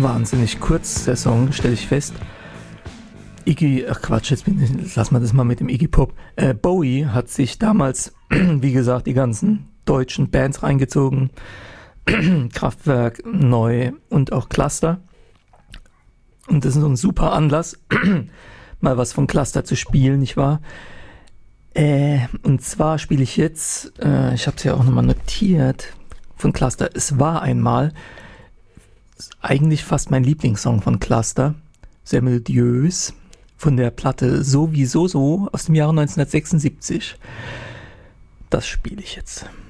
wahnsinnig kurz, der Song, stelle ich fest. Lass mal das mal mit dem Iggy Pop. Bowie hat sich damals, wie gesagt, die ganzen deutschen Bands reingezogen. Kraftwerk, Neu und auch Cluster. Und das ist so ein super Anlass, mal was von Cluster zu spielen, nicht wahr? Und zwar spiele ich jetzt, ich habe es ja auch nochmal notiert, von Cluster. Es war einmal eigentlich fast mein Lieblingssong von Cluster, sehr melodiös, von der Platte Sowieso so aus dem Jahre 1976. Das spiele ich jetzt.